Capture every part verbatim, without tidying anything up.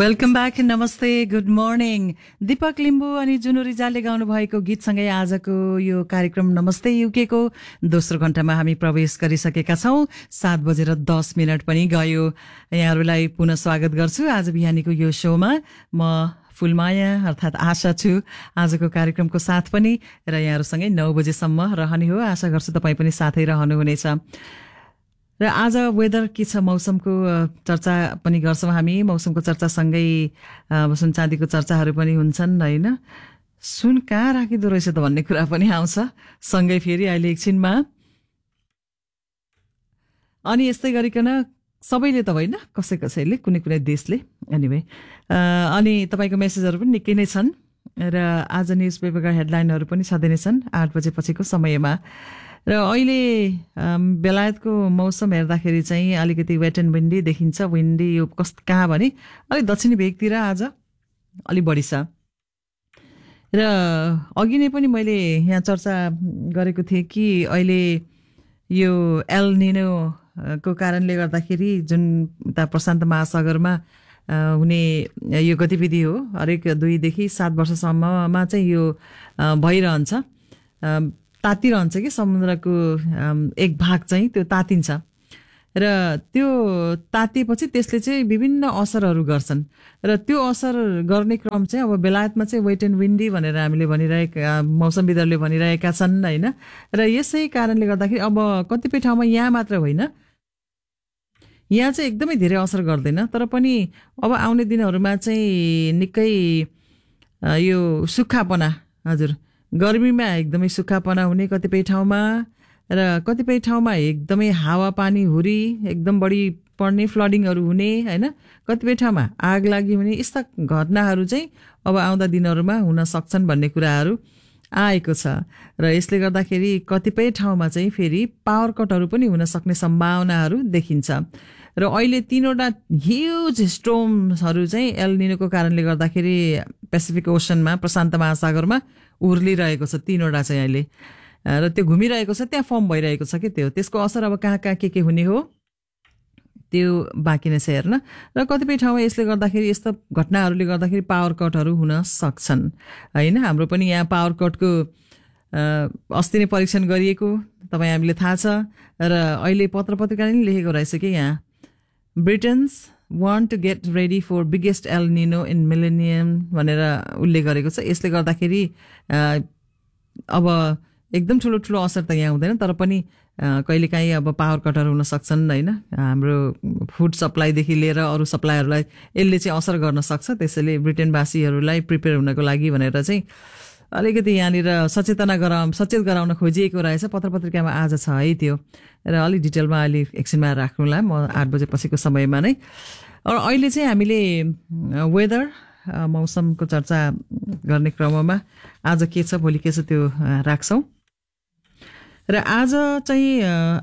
Welcome back, नमस्ते, good morning. Deepak Limbu अनि जुनु रिजालले गाउनु भएको गीतसँगै आजको यो कार्यक्रम नमस्ते युके को दोस्रो घण्टामा हामी प्रवेश गरिसकेका छौं। सात बजेर दस मिनट पनि गयो। यहाँहरूलाई पुनः स्वागत गर्छु आज बिहानीको यो शोमा। म फुलमाया अर्थात् आशा छु आजको कार्यक्रमको साथ पनि, र यहाँहरूसँगै नौ बजेसम्म रहने हो। आशा गर्छु तपाईँ पनि साथै रहनुहुनेछ। र आज वेदर के छ, मौसमको चर्चा पनि गर्छौँ हामी। मौसमको चर्चासँगै सुन चाँदीको चर्चाहरू पनि हुन्छन् होइन। सुन कहाँ राखिदो रहेछ त भन्ने कुरा पनि आउँछ सँगै फेरि अहिले एकछिनमा। अनि यस्तै गरिकन सबैले त होइन, कसै कसैले, कुनै कुनै देशले। एनिवे अनि तपाईँको मेसेजहरू पनि निकै नै छन् र आज न्युज पेपरका हेडलाइनहरू पनि छँदै नै छन् आठ बजेपछिको समयमा। र अहिले बेलायतको मौसम हेर्दाखेरि चाहिँ अलिकति वेट एन्ड विन्डी देखिन्छ। विन्डी यो कस कहाँ भने अलिक दक्षिणी भेगतिर आज अलिक बढी छ। र अघि नै पनि मैले यहाँ चर्चा गरेको थिएँ कि अहिले यो एल निनो को कारणले गर्दाखेरि जुन उता प्रशान्त महासागरमा हुने यो गतिविधि हो, हरेक दुईदेखि सात वर्षसम्ममा चाहिँ यो भइरहन्छ, तातिरहन्छ कि समुद्रको एक भाग चाहिँ त्यो तातिन्छ। र त्यो तातिएपछि त्यसले चाहिँ विभिन्न असरहरू गर्छन्, र त्यो असर गर्ने क्रम चाहिँ अब बेलायतमा चाहिँ वेट एन्ड विन्डी भनेर हामीले भनिरहेका, मौसमविदहरूले भनिरहेका छन् होइन। र यसै कारणले गर्दाखेरि अब कतिपय ठाउँमा यहाँ मात्र होइन, यहाँ चाहिँ एकदमै धेरै असर गर्दैन, तर पनि अब आउने दिनहरूमा चाहिँ निकै यो सुक्खापना, हजुर गर्मीमा एकदमै सुक्खापना हुने कतिपय ठाउँमा, र कतिपय ठाउँमा एकदमै हावापानी हुरी एकदम बढी पर्ने, फ्लडिङहरू हुने होइन। कतिपय ठाउँमा आग लागि हुने, यस्ता घटनाहरू चाहिँ अब आउँदा दिनहरूमा हुन सक्छन् भन्ने कुराहरू आएको छ। र यसले गर्दाखेरि कतिपय ठाउँमा चाहिँ फेरि पावर कटहरू पनि हुन सक्ने सम्भावनाहरू देखिन्छ। र अहिले तीनवटा ह्युज स्टोर्महरू चाहिँ एल निनोको कारणले गर्दाखेरि पेसिफिक ओसनमा, प्रशान्त महासागरमा उर्लिरहेको छ तीनवटा चाहिँ अहिले, र त्यो घुमिरहेको छ, त्यहाँ फर्म भइरहेको छ कि त्यो त्यसको असर अब कहाँ कहाँ के के हुने हो त्यो बाँकी नै छ हेर्न। र कतिपय ठाउँमा यसले गर्दाखेरि यस्तो घटनाहरूले गर्दाखेरि पावर कटहरू हुन सक्छन् होइन। हाम्रो पनि यहाँ पावर कटको अस्ति नै परीक्षण गरिएको तपाईँ हामीले थाहा छ, र अहिले पत्र पत्रिकाले पनि लेखेको रहेछ कि यहाँ Britain's want to get ready for biggest El Nino in millennium भनेर उल्लेख गरेको छ। यसले गर्दाखेरि अब एकदम ठुलो ठुलो असर त यहाँ हुँदैन, तर पनि कहिलेकाहीँ अब पावर कटहरू हुन सक्छन् होइन। हाम्रो फुड सप्लाईदेखि लिएर अरू सप्लाईहरूलाई यसले चाहिँ असर गर्न सक्छ। त्यसैले ब्रिटेनवासीहरूलाई प्रिपेयर हुनको लागि भनेर चाहिँ अलिकति यहाँनिर सचेतना गरा सचेत गराउन खोजिएको रहेछ। पत्र पत्रिकामा आज छ है त्यो, र अलिक डिटेलमा अलि एकछिनमा राख्नुला म आठ बजेपछिको समयमा नै। र अहिले चाहिँ हामीले वेदर मौसमको चर्चा गर्ने क्रममा आज के छ, भोलि के छ त्यो राख्छौँ। र आज चाहिँ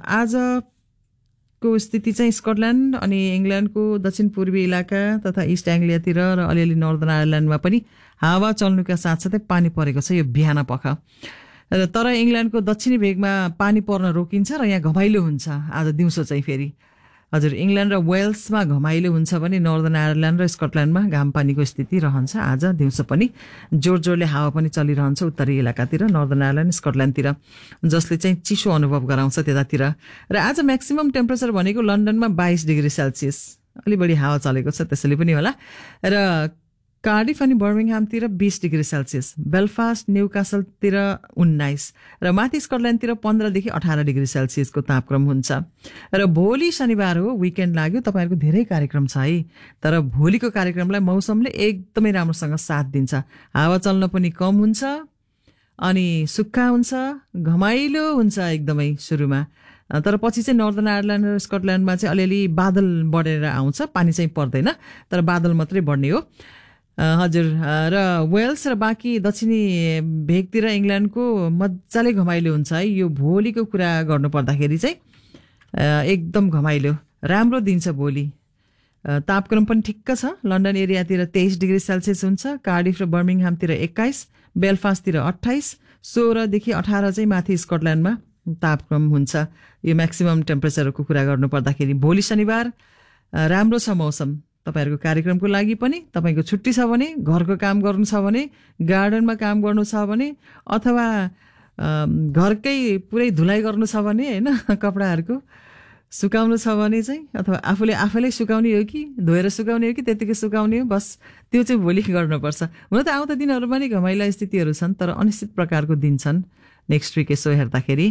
आजको स्थिति चाहिँ स्कटल्यान्ड अनि इङ्ल्यान्डको दक्षिण पूर्वी इलाका तथा इस्ट एङ्ग्लियातिर र अलिअलि नर्दर्न आयरल्यान्डमा पनि हावा चल्नुका साथसाथै पानी परेको छ यो बिहान पख। तर इङ्ल्यान्डको दक्षिणी भेगमा पानी पर्न रोकिन्छ र यहाँ घमाइलो हुन्छ आज दिउँसो चाहिँ फेरि। हजुर, इङ्ल्यान्ड र वेल्समा घमाइलो हुन्छ भने नर्दर्न आयरल्यान्ड र स्कटल्यान्डमा घाम पानीको स्थिति रहन्छ आज दिउँसो पनि। जोड जोडले हावा पनि चलिरहन्छ उत्तरी इलाकातिर, नर्दर्न आयरल्यान्ड, स्कटल्यान्डतिर, जसले चाहिँ चिसो अनुभव गराउँछ त्यतातिर। र आज म्याक्सिमम टेम्परेचर भनेको लन्डनमा बाइस डिग्री सेल्सियस, अलि बढी हावा चलेको छ त्यसैले पनि होला। र कार्डिफ अनि बर्मिङहामतिर बीस डिग्री सेल्सियस, बेलफास्ट न्युकासलतिर उन्नाइस, र माथि स्कटल्यान्डतिर पन्ध्रदेखि अठार डिग्री सेल्सियसको तापक्रम हुन्छ। र भोलि शनिबार हो, विकेन्ड लाग्यो, तपाईँहरूको धेरै कार्यक्रम छ है। तर भोलिको कार्यक्रमलाई मौसमले एकदमै राम्रोसँग साथ दिन्छ। हावा चल्न पनि कम हुन्छ अनि सुक्खा हुन्छ, घमाइलो हुन्छ एकदमै सुरुमा, तर पछि चाहिँ नर्दर्न आयरल्यान्ड र स्कटल्यान्डमा चाहिँ अलिअलि बादल बढेर आउँछ, पानी चाहिँ पर्दैन तर बादल मात्रै बढ्ने हो। हजुर, र वेल्स र बाँकी दक्षिणी भेगतिर इङ्ल्यान्डको मजाले घमाइलो हुन्छ है। यो भोलिको कुरा गर्नु पर्दाखेरि चाहिँ एकदम घमाइलो राम्रो दिन छ भोलि। तापक्रम पनि ठिक्क छ, लन्डन एरियातिर तेइस डिग्री सेल्सियस हुन्छ, कार्डिफ र बर्मिङहामतिर एक्काइस, बेलफास्टतिर अट्ठाइस, सोह्रदेखि अठार चाहिँ माथि स्कटल्यान्डमा तापक्रम हुन्छ। यो म्याक्सिमम टेम्परेचरको कुरा गर्नु पर्दाखेरि भोलि शनिबार राम्रो छ मौसम, तपाईहरुको कार्यक्रमको लागि पनि, तपाईको छुट्टी छ भने, घरको काम गर्नु छ भने, गार्डनमा काम गर्नु छ भने, अथवा घरकै पुरै धुलाइ गर्नु छ भने हैन, कपडाहरुको सुकाउनु छ भने चाहिँ, अथवा आफूले आफैलाई सुकाउने हो कि धोएर सुकाउने हो कि त्यतिकै सुकाउने हो, बस त्यो चाहिँ भोलि गर्नुपर्छ। हुन त आउँदो दिनहरुमा नि घमाइला स्थितिहरु छन्, तर अनिश्चित प्रकारको दिन छन् नेक्स्ट विक यसो हेर्दाखेरि।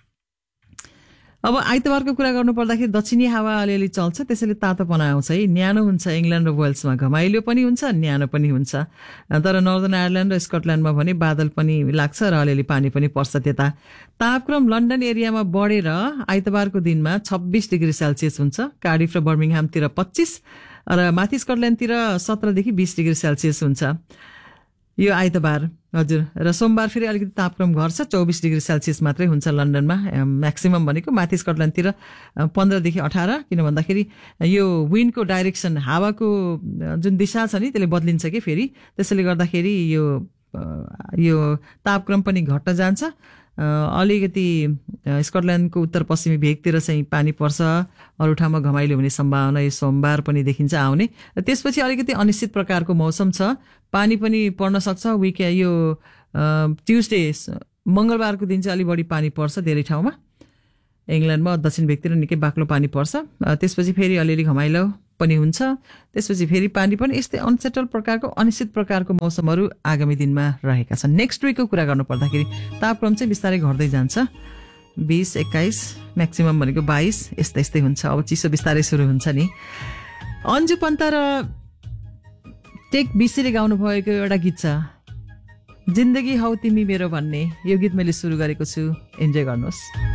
अब आइतबारको कुरा गर्नु पर्दाखेरि दक्षिणी हावा अलिअलि चल्छ, त्यसैले तातोपना आउँछ है। न्यानो हुन्छ इङ्ल्यान्ड र वेल्समा, घमाइलो पनि हुन्छ, न्यानो पनि हुन्छ। तर नर्दर्न आयरल्यान्ड र स्कटल्यान्डमा भने बादल पनि लाग्छ र अलिअलि पानी पनि पर्छ त्यता। तापक्रम लन्डन एरियामा बढेर आइतबारको दिनमा छब्बीस डिग्री सेल्सियस हुन्छ, कार्डिफ र बर्मिङहामतिर पच्चीस र माथि स्कटल्यान्डतिर सत्रदेखि बीस डिग्री सेल्सियस हुन्छ यो आइतबार। हजुर, र सोमबार फेरि अलिकति तापक्रम घट्छ, चौबिस डिग्री सेल्सियस मात्रै हुन्छ लन्डनमा म्याक्सिमम भनेको। माथि स्कटल्यान्डतिर पन्ध्रदेखि अठार, किन भन्दाखेरि यो विन्डको डाइरेक्सन, हावाको जुन दिशा छ नि त्यसले बदलिन्छ कि फेरि, त्यसैले गर्दाखेरि यो यो तापक्रम पनि घट्न जान्छ। अलिकति स्कटल्यान्डको उत्तर पश्चिमी भेगतिर चाहिँ पानी पर्छ, अरू ठाउँमा घमाइलो हुने सम्भावना यो सोमबार पनि देखिन्छ आउने। र त्यसपछि अलिकति अनिश्चित प्रकारको मौसम छ, पानी पनि पर्न सक्छ। विक यो ट्युसडे मंगलबारको दिन चाहिँ अलि बढी पानी पर्छ धेरै ठाउँमा, इङ्ल्यान्डमा दक्षिण भेगतिर निकै बाक्लो पानी पर्छ। त्यसपछि फेरि अलिअलि घमाइलो पनि हुन्छ, त्यसपछि फेरि पानी पनि। यस्तै अनसेटल प्रकारको अनिश्चित प्रकारको मौसमहरू आगामी दिनमा रहेका छन्। नेक्स्ट विकको कुरा गर्नु पर्दाखेरि तापक्रम चाहिँ बिस्तारै घट्दै जान्छ, बीस एक्काइस, म्याक्सिमम भनेको बाइस, यस्तै यस्तै हुन्छ। अब चिसो बिस्तारै सुरु हुन्छ नि। अन्जु पन्त र टेक बिसीले गाउनु भएको एउटा गीत छ, जिन्दगी हौ तिमी मेरो भन्ने। यो गीत मैले सुरु गरेको छु, इन्जोय गर्नुहोस्।